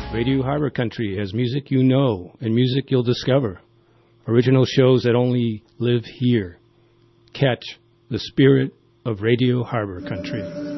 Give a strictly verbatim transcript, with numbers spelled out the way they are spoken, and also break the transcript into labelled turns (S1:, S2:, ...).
S1: Radio Harbor Country has music you know and music you'll discover. Original shows that only live here. Catch the spirit of Radio Harbor Country.